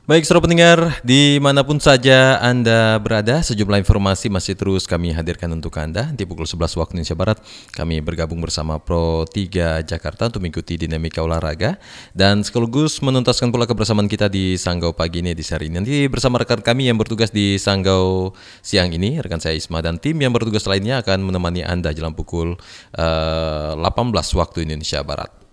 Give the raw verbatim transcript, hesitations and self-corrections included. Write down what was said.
Baik, saudara pendengar, dimanapun saja Anda berada, sejumlah informasi masih terus kami hadirkan untuk Anda. Di pukul sebelas waktu Indonesia Barat, kami bergabung bersama Pro tiga Jakarta untuk mengikuti dinamika olahraga dan sekaligus menuntaskan pula kebersamaan kita di Sanggau pagi ini di seri ini. Nanti bersama rekan kami yang bertugas di Sanggau siang ini, rekan saya Isma dan tim yang bertugas lainnya akan menemani Anda jelang pukul uh, delapan belas waktu Indonesia Barat.